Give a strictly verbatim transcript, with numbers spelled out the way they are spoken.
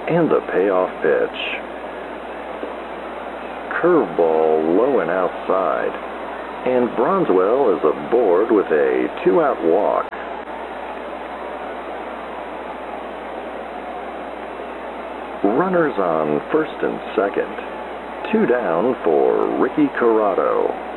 And the payoff pitch. Curveball low and outside. And Bronswell is aboard with a two-out walk. Runners on first and second. Two down for Ricky Corrado.